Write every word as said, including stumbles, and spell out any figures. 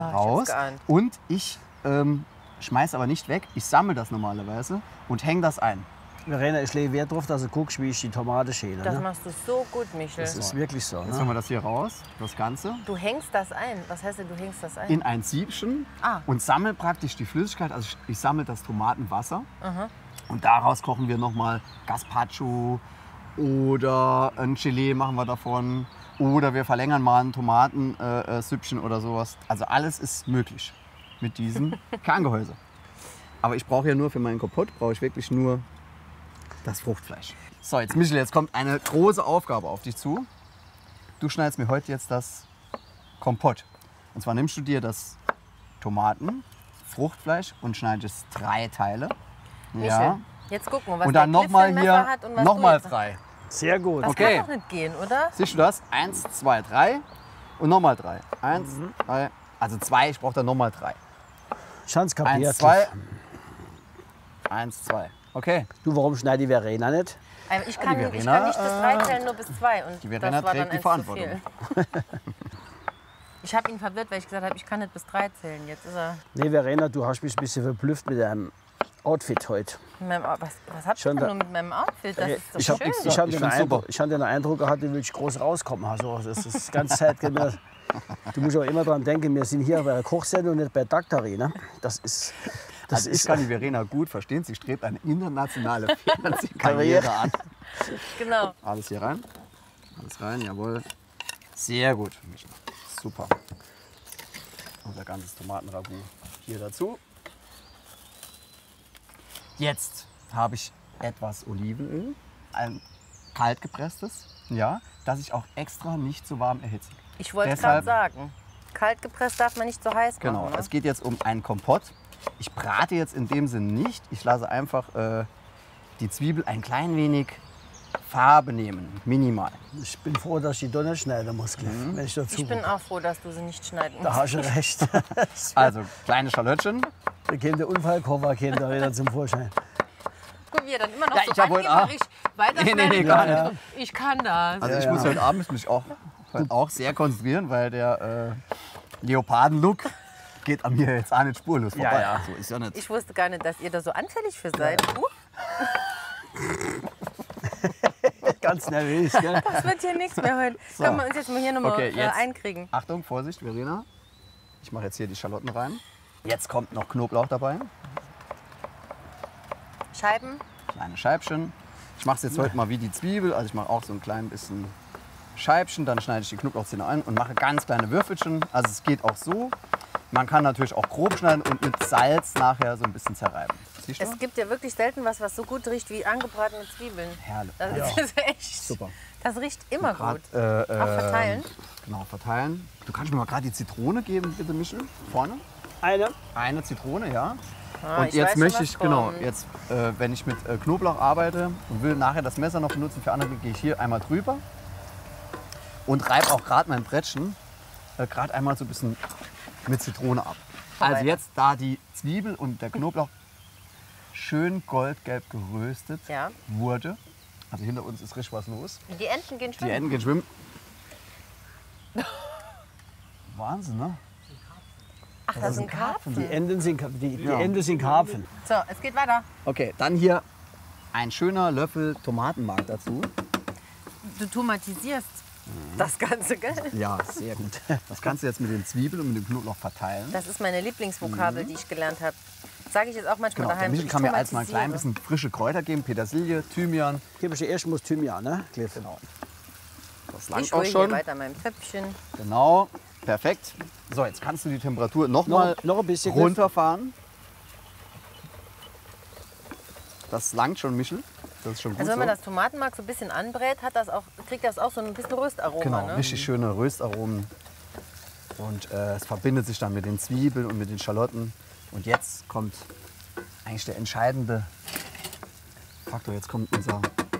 raus. Oh, Und ich ähm, schmeiße aber nicht weg. Ich sammle das normalerweise und hänge das ein. Verena, ich lege Wert darauf, dass du guckst, wie ich die Tomate schäle. Das Ne? machst du so gut, Michel. Das ist wirklich so. Jetzt Ne? holen wir das hier raus, das Ganze, Du hängst das ein. Was heißt denn, du hängst das ein? in ein Siebchen Ah. und sammle praktisch die Flüssigkeit. Also ich, ich sammle das Tomatenwasser. Und daraus kochen wir nochmal Gazpacho oder ein Gelee machen wir davon. Oder wir verlängern mal ein Tomatensüppchen äh, oder sowas. Also alles ist möglich mit diesem Kerngehäuse. Aber ich brauche ja nur für meinen Kompott, brauche ich wirklich nur das Fruchtfleisch. So, jetzt Michel, jetzt kommt eine große Aufgabe auf dich zu. Du schneidest mir heute jetzt das Kompott. Und zwar nimmst du dir das Tomaten, Fruchtfleisch und schneidest drei Teile. Michel, jetzt gucken wir, was Und dann der nochmal Cliff für ein Messer hier hat und was nochmal du jetzt- drei. Sehr gut. Das Okay. kann doch nicht gehen, oder? Siehst du das? Eins, zwei, drei und nochmal drei. Eins, drei, also zwei, ich brauche dann nochmal drei. Schanz kapiert. Eins, zwei. Eins, zwei. Okay. Du, warum schneidet die Verena nicht? Ähm, Ich kann, die ich Verena, kann nicht bis drei zählen, nur bis zwei. Und die Verena das war trägt dann die eins Verantwortung. Zu viel. Ich habe ihn verwirrt, weil ich gesagt habe, ich kann nicht bis drei zählen. Jetzt ist er Nee, Verena, du hast mich ein bisschen verblüfft mit deinem Outfit heute. mit meinem Out- Was, was habt ihr Schon denn da- nur mit meinem Outfit? Das ist doch ich habe schön. ich hab Ich den, find's Eindruck, super. ich hab den Eindruck gehabt, du willst groß rauskommen. Also, das ist die ganze Zeit. Immer, du musst aber immer daran denken, wir sind hier bei der Kochsendung und nicht bei Daktari. Ne? Das ist. Das Also ich ist kann die Verena gut verstehen. Sie strebt eine internationale Fernsehkarriere an. Genau. Alles hier rein. Alles rein, jawohl. Sehr gut. Super. Unser ganzes Tomatenragout hier dazu. Jetzt habe ich etwas Olivenöl, ein kaltgepresstes, ja, das ich auch extra nicht zu warm erhitze. Ich wollte gerade Deshalb- sagen, kalt gepresst darf man nicht so heiß Genau, machen. Ne? es geht jetzt um einen Kompott. Ich brate jetzt in dem Sinn nicht. Ich lasse einfach äh, die Zwiebel ein klein wenig Farbe nehmen, minimal. Ich bin froh, dass ich die Donner schneiden muss, Cliff, Mhm. wenn ich dazu Ich bin auch froh, dass du sie nicht schneiden Da musst. hast du recht. Also kleine Schalottchen. Da käme der Unfallkoffer käme da wieder zum Vorschein. Guck, wie er dann immer noch Ja, so ich hab heute angeberisch weiter Nee, nee, nee, gar schneidet. nicht. Ich kann das. Also ich Ja, muss ja. heute Abend mich auch, heute auch sehr konzentrieren, weil der äh, Leoparden-Look geht an mir jetzt auch nicht spurlos vorbei. Ja, ja. So ist ja nicht. Ich wusste gar nicht, dass ihr da so anfällig für seid. Uh, Ganz nervös, gell? das wird hier nichts mehr heute. So. Können wir uns jetzt mal hier nochmal Okay, äh, jetzt. einkriegen. Achtung, Vorsicht, Verena. Ich mache jetzt hier die Schalotten rein. Jetzt kommt noch Knoblauch dabei. Scheiben. Kleine Scheibchen. Ich mache es jetzt heute mal wie die Zwiebel. Also ich mache auch so ein klein bisschen Scheibchen. Dann schneide ich die Knoblauchzähne ein und mache ganz kleine Würfelchen. Also es geht auch so. Man kann natürlich auch grob schneiden und mit Salz nachher so ein bisschen zerreiben. Siehst du? Es gibt ja wirklich selten was, was so gut riecht wie angebratene Zwiebeln. Herrlich. Das Ja. ist echt. Super. Das riecht immer Grad, gut. äh, Auch verteilen? Genau, verteilen. Du kannst mir mal gerade die Zitrone geben, bitte, Michel. Vorne. Eine. Eine Zitrone, ja. Ah, Und ich jetzt weiß schon, möchte was ich, genau, kommt. jetzt, äh, wenn ich mit äh, Knoblauch arbeite und will nachher das Messer noch benutzen für andere, gehe ich hier einmal drüber und reibe auch gerade mein Brettchen äh, gerade einmal so ein bisschen mit Zitrone ab. Also weiter. jetzt, da die Zwiebel und der Knoblauch schön goldgelb geröstet Ja. wurde, also hinter uns ist richtig was los. Die Enten gehen Die schwimmen. Enten gehen schwimmen. Wahnsinn, ne? Ach, das sind Karpfen. Die Enden sind, Ka- die, die Ja. Enden sind Karpfen. So, es geht weiter. Okay, dann hier ein schöner Löffel Tomatenmark dazu. Du tomatisierst das Ganze, gell? Ja, sehr gut. Das kannst du jetzt mit den Zwiebeln und mit dem Knoblauch verteilen. Das ist meine Lieblingsvokabel, die ich gelernt habe. Sage ich jetzt auch manchmal Genau, der daheim. Michel ich kann mir als mal ein klein tomatisiere. bisschen frische Kräuter geben. Petersilie, Thymian. Hier ist erst muss Thymian, ne, Cliff? Genau. Das Ich langt auch rühre hier schon. weiter meinem Töpfchen. Genau, perfekt. So, jetzt kannst du die Temperatur noch mal Noch, noch ein bisschen. Cliff. runterfahren. Das langt schon, Michel. Das ist schon gut Also wenn man so. das Tomatenmark so ein bisschen anbrät, hat das auch, kriegt das auch so ein bisschen Röstaroma. Genau, Ne? richtig schöne Röstaromen. Und äh, es verbindet sich dann mit den Zwiebeln und mit den Schalotten. Und jetzt kommt eigentlich der entscheidende Faktor. Jetzt kommt unser